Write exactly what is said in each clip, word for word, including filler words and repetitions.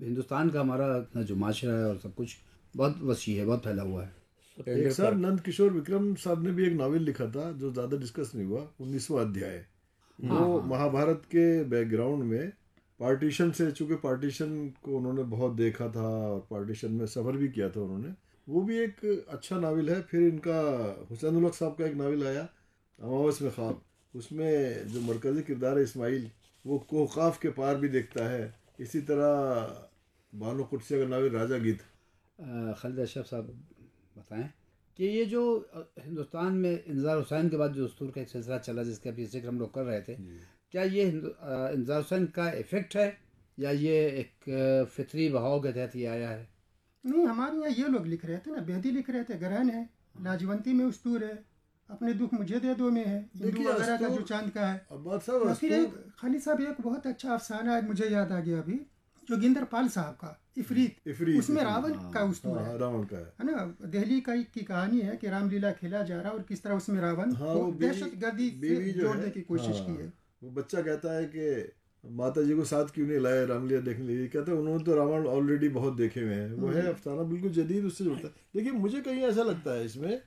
हिंदुस्तान का हमारा जो माशरा है और सब कुछ बहुत वसी है, बहुत फैला हुआ है। एक सर नंद किशोर विक्रम साहब ने भी एक नावल लिखा था जो ज़्यादा डिस्कस नहीं हुआ, उन्नीसवां अध्याय। वो महाभारत के बैकग्राउंड में पार्टीशन से, चूंकि पार्टीशन को उन्होंने बहुत देखा था और पार्टीशन में सफ़र भी किया था उन्होंने, वो भी एक अच्छा नावल है। फिर इनका हुसैन उल हक साहब का एक नावल आया अमावस में ख्वाब, उसमें जो मरकज़ी किरदार है इस्माइल, वो कोहकाफ के पार भी देखता है। इसी तरह बानो कुर्सी का नावल राजा गीत। खालिद अशरफ साहब बताएं कि ये जो हिंदुस्तान में इंतज़ार हुसैन के बाद जो दस्तूर का एक सिलसिला चला जिसका अभी जिक्र हम लोग कर रहे थे, क्या ये इंतज़ार हुसैन का इफ़ेक्ट है या ये एक फितरी बहाव के तहत ये आया है? नहीं, हमारे यहाँ ये लोग लिख रहे थे ना, बेदी लिख रहे थे, गरहन है, लाजवंती में उस्तूर है, अपने दुख मुझे दे दो में है, हिंदू वगैरह का जो चांद का है। फिर एक खालिद साहब एक बहुत अच्छा अफसाना है, मुझे याद आ गया अभी, जोगिंदर पाल साहब का इफरीत, इफरीत उसमें रावण का उस्तूर है, रावण का है ना। दिल्ली का की कहानी है कि रामलीला खेला जा रहा और किस तरह उसमें रावण दहशतगर्दी से जोड़ने की कोशिश की है। वो बच्चा कहता है कि माता जी को साथ क्यों नहीं लाए रामलीला देखने के लिए, कहते हैं उन्होंने तो रावण ऑलरेडी बहुत देखे हुए हैं। वो है अफसाना बिल्कुल जदीद, उससे जुड़ता है। देखिए मुझे कहीं ऐसा लगता है इसमें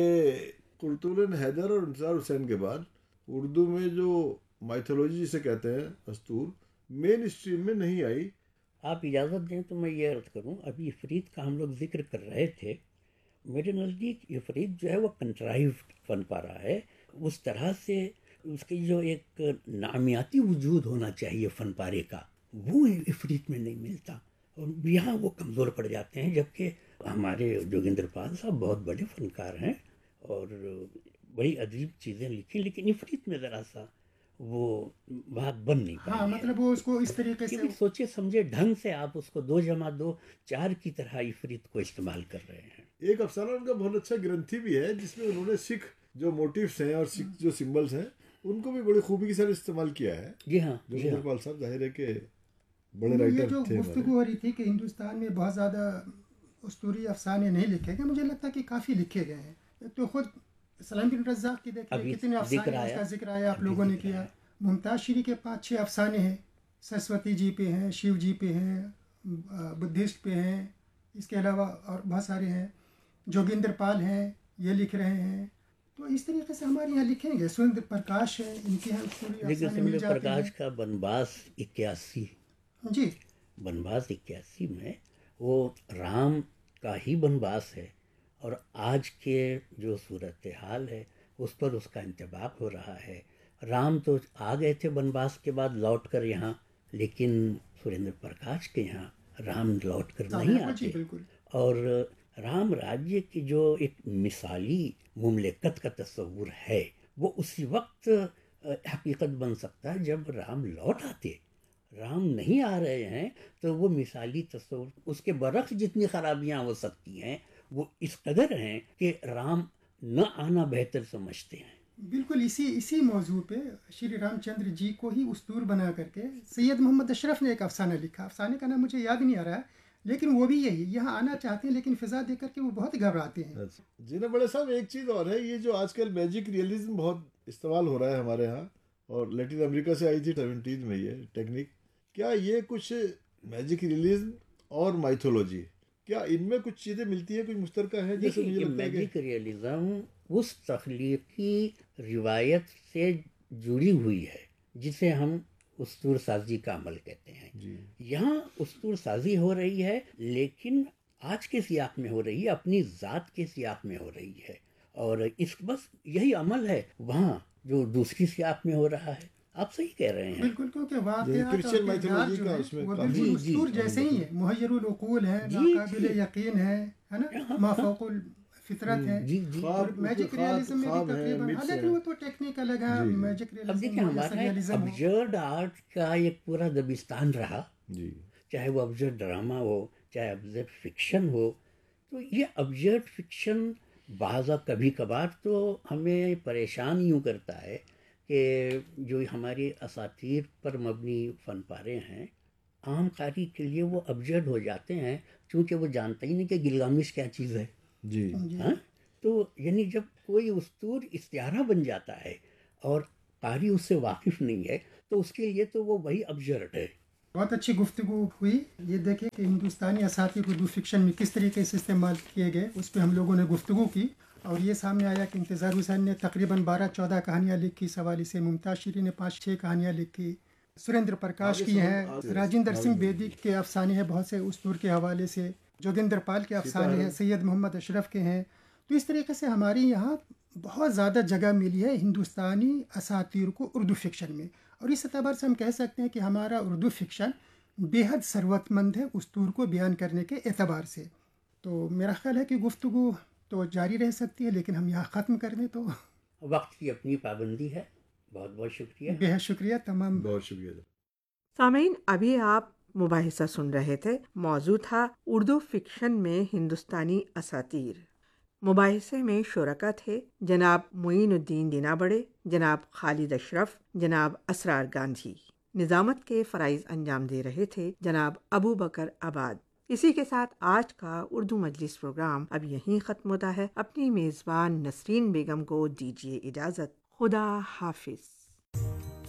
कि कुर्तुल हैदर और इंतज़ार हुसैन के बाद उर्दू में जो माइथोलॉजी जिसे कहते हैं दस्तूर, मेन स्ट्रीम में नहीं आई। आप इजाज़त दें तो मैं ये अर्ज़ करूं, अभी इफरीत का हम लोग जिक्र कर रहे थे, मेरे नज़दीक इफरीत जो है वो कंट्राइव फन पा रहा है। उस तरह से उसकी जो एक नामियाती वजूद होना चाहिए फन पारे का, वो इफरीत में नहीं मिलता और यहाँ वो कमज़ोर पड़ जाते हैं। जबकि हमारे जोगिंदर पाल साहब बहुत बड़े फनकार हैं और बड़ी अजीब चीज़ें लिखी, लेकिन इफरीत में ज़रा सा वो बात बन नहीं पाई। हाँ, मतलब वो उसको इस तरीके से सोचे समझे ढंग से आप उसको दो जमा दो चार की तरह इफरीत को इस्तेमाल कर रहे हैं। एक अफसाना उनका बहुत अच्छा ग्रंथि भी है जिसमें उन्होंने सिख जो मोटिव्स हैं और सिख जो सिंबल्स हैं उनको भी बड़ी खूबी के साथ इस्तेमाल किया है। जी हाँ, जोगिंदर पाल साहब जाहिर है कि बड़े राइटर थे। जो गुफ्तगू हो रही थी कि हिंदुस्तान में बहुत ज़्यादा उस्तूरी अफसाने नहीं लिखे गए, मुझे लगता है कि काफ़ी लिखे गए हैं। तो खुद सलाम बिन रज़्ज़ाक़ की देखिए कितने अफसाने उसका जिक्र आया, आप लोगों ने किया। मुमताज़ श्री के पाँच छः अफसाने हैं, सरस्वती जी पे हैं, शिव जी पे हैं, बुद्धिस्ट पे हैं, इसके अलावा और बहुत सारे हैं। जोगिंदर पाल हैं, ये लिख रहे हैं। तो इस तरीके से हमारे यहाँ लिखेंगे। सुरेंद्र प्रकाश है, इनके यहाँ सुरेंद्र प्रकाश का बनवास इक्यासी जी बनवास इक्यासी में वो राम का ही बनवास है और आज के जो सूरत हाल है उस पर उसका इंतबाक हो रहा है। राम तो आ गए थे बनवास के बाद लौट कर यहाँ, लेकिन सुरेंद्र प्रकाश के यहाँ राम लौट कर नहीं आते और राम राज्य की जो एक मिसाली मुमलिकत का तस्वुर है वो उसी वक्त हकीकत बन सकता है जब राम लौट आते। राम नहीं आ रहे हैं तो वो मिसाली तस्वुर, उसके बरक्स जितनी खराबियां हो सकती हैं वो इस कदर हैं कि राम न आना बेहतर समझते हैं। बिल्कुल इसी इसी मौजू पे श्री रामचंद्र जी को ही उस्तूर बना करके सैयद मोहम्मद अशरफ ने एक अफसाना लिखा। अफसाने का नाम मुझे याद नहीं आ रहा है, लेकिन वो भी यही, यहाँ आना चाहते हैं लेकिन फिजा देकर के वो बहुत घबराते हैं। जी ना बड़े साहब, एक चीज़ और है, ये जो आजकल मैजिक रियलिज्म बहुत इस्तेमाल हो रहा है हमारे यहाँ और लैटिन अमेरिका से आई थी सेवेंटीज में ये टेक्निक, क्या ये कुछ मैजिक रियलिज्म और माइथोलॉजी, क्या इनमें कुछ चीज़ें मिलती है, कुछ मुश्तरका है? जैसे मुझे लगता है मैजिक रियलिज्म उस तख्लीकी रिवायत से जुड़ी हुई है जिसे हम उस्तूर साजी का अमल कहते हैं। यहाँ उस्तूर साजी हो रही है लेकिन आज के सियाक में हो रही है, अपनी ज़ात के सियाक में हो रही है और इस बस यही अमल है वहाँ जो दूसरी सियाक में हो रहा है। आप सही कह रहे हैं बिल्कुल, क्योंकि क्रिश्चियन माइथोलॉजी का उसमें वो बिल्कुल उस्तूर जैसे ही है, मुहय्यरुल उकूल है, नाकाबिल यकीन है, है ना, माफौकुल फितरत है। जी जी और मैजिक रियलिज्म में भी तकरीबन हालांकि वो तो टेक्निक अलग है। मैजिक रियलिज्म, अब देखिए हमारा अब्जर्ड आर्ट का एक पूरा दबिस्तान रहा जी, चाहे वो अब्जर्ड ड्रामा हो चाहे अब्जर्ड फिक्शन हो। तो ये अब्जर्ड फिक्शन बाज़ा कभी कभार तो हमें परेशान यूँ करता है कि जो हमारे असातीर पर मबनी फन पारे हैं आम कारी के लिए वो अब्जर्ड हो जाते हैं क्योंकि वो जानते ही नहीं कि गिलगामिश क्या चीज़ है जी। हाँ, तो यानी जब कोई उस्तूर इस्तियारा बन जाता है और कारी उससे वाकिफ नहीं है तो उसके लिए तो वो वही अब्जर्ड है। बहुत अच्छी गुफ्तगू हुई। ये देखिए कि हिंदुस्तानी असातीर उर्दू फिक्शन में किस तरीके से इस्तेमाल किए गए, उस पर हम लोगों ने गुफ्तगू की और ये सामने आया कि इंतज़ार हुसैन ने तकरीबन बारह चौदह कहानियाँ लिखी, सवाली से मुमताज़ शीरी ने पाँच छः कहानियाँ लिखी, सुरेंद्र प्रकाश की हैं, राजेंद्र सिंह बेदी के अफसाने हैं बहुत से उस दौर के हवाले से, जोगिंदर पाल के अफसाने हैं, सैयद मोहम्मद अशरफ के हैं। तो इस तरीके से हमारी यहाँ बहुत ज़्यादा जगह मिली है हिंदुस्तानी असातीर को उर्दू फिक्शन में, और इस एतबार से हम कह सकते हैं कि हमारा उर्दू फिक्शन बेहद ज़रूरतमंद है उस दौर को बयान करने के एतबार से। तो मेरा ख्याल है कि गुफ्तगू तो जारी रह सकती है, लेकिन हम यहाँ ख़त्म कर दें तो वक्त की अपनी पाबंदी है। बहुत बहुत शुक्रिया। बेहद शुक्रिया तमाम। बहुत शुक्रिया। सामीन, अभी आप मुबाहिसा सुन रहे थे। मौजू था उर्दू फिक्शन में हिंदुस्तानी असातीर। मुबाहिसे में शुरका थे जनाब मुईनुद्दीन दिनाबड़े, जनाब खालिद अशरफ, जनाब असरार गांधी। निज़ामत के फ़राइज़ अंजाम दे रहे थे जनाब अबू बकर आबाद। इसी के साथ आज का उर्दू मजलिस प्रोग्राम अब यहीं ख़त्म होता है। अपनी मेज़बान नसरीन बेगम को दीजिए इजाज़त। खुदा हाफिज़।